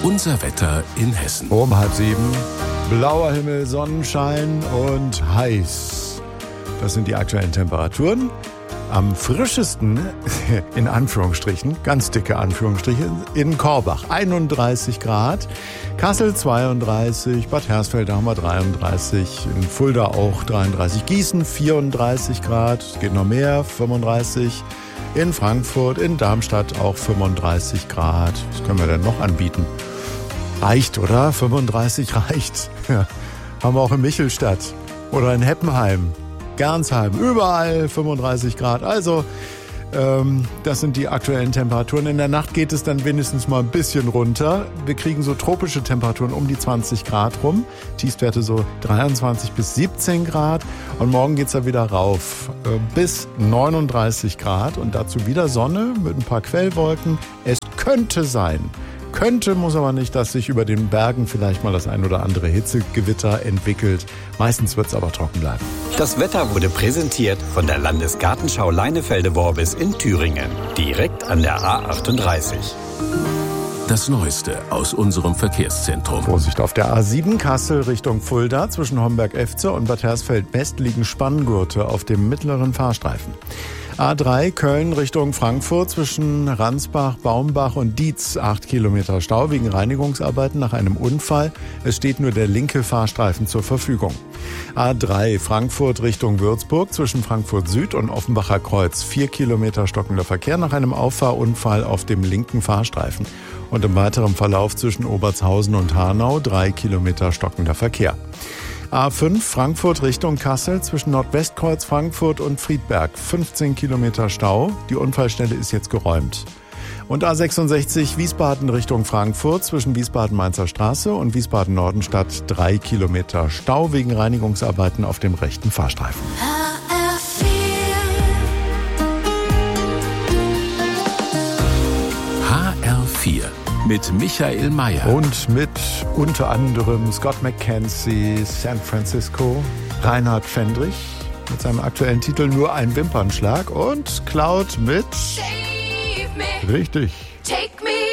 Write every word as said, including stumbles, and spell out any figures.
Unser Wetter in Hessen. Um halb sieben, blauer Himmel, Sonnenschein und heiß. Das sind die aktuellen Temperaturen. Am frischesten, in Anführungsstrichen, ganz dicke Anführungsstriche, in Korbach einunddreißig Grad, Kassel zweiunddreißig, Bad Hersfeld haben wir dreiunddreißig, in Fulda auch dreiunddreißig, Gießen vierunddreißig Grad, es geht noch mehr, fünfunddreißig, in Frankfurt, in Darmstadt auch fünfunddreißig Grad. Was können wir denn noch anbieten? Reicht, oder? fünfunddreißig reicht. Ja. Haben wir auch in Michelstadt oder in Heppenheim. Gernsheim, überall fünfunddreißig Grad. Also, ähm, das sind die aktuellen Temperaturen. In der Nacht geht es dann wenigstens mal ein bisschen runter. Wir kriegen so tropische Temperaturen um die zwanzig Grad rum. Tiefstwerte so dreiundzwanzig bis siebzehn Grad. Und morgen geht's dann wieder rauf äh, bis neununddreißig Grad. Und dazu wieder Sonne mit ein paar Quellwolken. Es könnte sein, Könnte, muss aber nicht, dass sich über den Bergen vielleicht mal das ein oder andere Hitzegewitter entwickelt. Meistens wird es aber trocken bleiben. Das Wetter wurde präsentiert von der Landesgartenschau Leinefelde-Worbis in Thüringen. Direkt an der A achtunddreißig. Das Neueste aus unserem Verkehrszentrum. Vorsicht auf der A sieben Kassel Richtung Fulda. Zwischen Homberg-Efze und Bad Hersfeld-West liegen Spanngurte auf dem mittleren Fahrstreifen. A drei Köln Richtung Frankfurt zwischen Ransbach, Baumbach und Dietz. Acht Kilometer Stau wegen Reinigungsarbeiten nach einem Unfall. Es steht nur der linke Fahrstreifen zur Verfügung. A drei Frankfurt Richtung Würzburg zwischen Frankfurt Süd und Offenbacher Kreuz. Vier Kilometer stockender Verkehr nach einem Auffahrunfall auf dem linken Fahrstreifen. Und im weiteren Verlauf zwischen Obertshausen und Hanau drei Kilometer stockender Verkehr. A fünf Frankfurt Richtung Kassel zwischen Nordwestkreuz Frankfurt und Friedberg. fünfzehn Kilometer Stau. Die Unfallstelle ist jetzt geräumt. Und A sechsundsechzig Wiesbaden Richtung Frankfurt zwischen Wiesbaden-Mainzer Straße und Wiesbaden-Nordenstadt. drei Kilometer Stau wegen Reinigungsarbeiten auf dem rechten Fahrstreifen. H R vier. Mit Michael Mayer. Und mit unter anderem Scott McKenzie, San Francisco, Reinhard Fendrich mit seinem aktuellen Titel Nur ein Wimpernschlag und Cloud mit... Richtig.